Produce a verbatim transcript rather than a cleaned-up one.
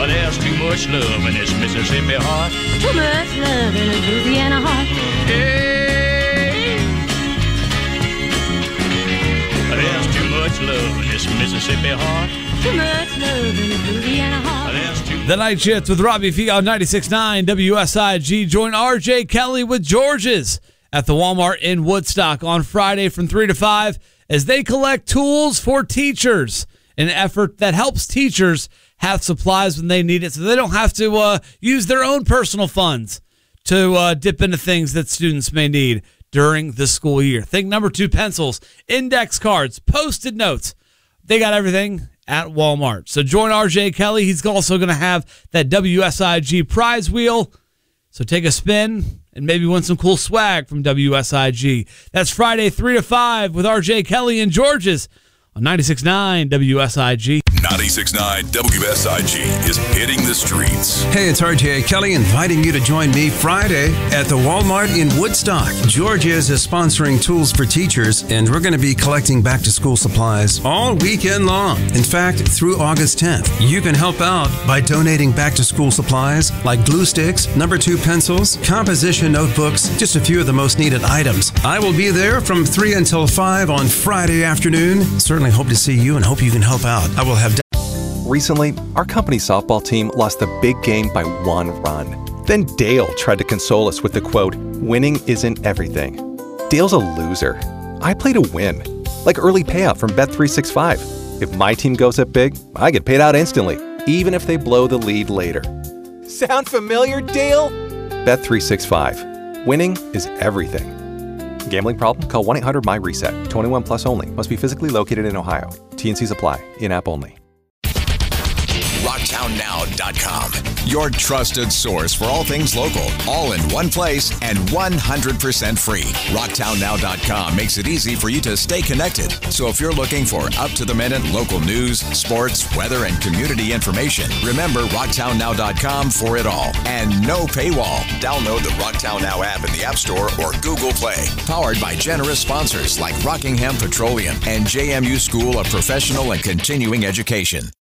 Well, there's too much love in this Mississippi heart. Too much love in a Louisiana heart. Hey. Well, there's too much love in this Mississippi heart. Too much love in a Louisiana heart. Well, there's too The Night Shift with Robbie Figo, ninety-six point nine W S I G. Join R J Kelly with George's at the Walmart in Woodstock on Friday from three to five as they collect tools for teachers, an effort that helps teachers have supplies when they need it so they don't have to uh, use their own personal funds to uh, dip into things that students may need during the school year. Think number two pencils, index cards, Post-it notes. They got everything at Walmart. So join R J Kelly. He's also going to have that W S I G prize wheel. So take a spin and maybe win some cool swag from W S I G. That's Friday, three to five with R J Kelly and George's on ninety-six point nine W S I G. ninety-six point nine W S I G is hitting the streets. Hey, it's R J Kelly inviting you to join me Friday at the Walmart in Woodstock. Georgia's is sponsoring Tools for Teachers, and we're going to be collecting back-to-school supplies all weekend long. In fact, through August tenth, you can help out by donating back-to-school supplies like glue sticks, number two pencils, composition notebooks, just a few of the most needed items. I will be there from three until five on Friday afternoon. Certainly hope to see you and hope you can help out. I will have Recently, our company softball team lost the big game by one run. Then Dale tried to console us with the quote, "Winning isn't everything." Dale's a loser. I play to win, like early payout from Bet three sixty-five. If my team goes up big, I get paid out instantly, even if they blow the lead later. Sound familiar, Dale? Bet three sixty-five. Winning is everything. Gambling problem? Call one eight hundred M Y reset. twenty-one plus only. Must be physically located in Ohio. T and Cs apply. In-app only. rocktown now dot com. Your trusted source for all things local, all in one place and one hundred percent free. rocktown now dot com makes it easy for you to stay connected. So if you're looking for up-to-the-minute local news, sports, weather, and community information, remember rocktown now dot com for it all. And no paywall. Download the Rocktown Now app in the App Store or Google Play. Powered by generous sponsors like Rockingham Petroleum and J M U School of Professional and Continuing Education.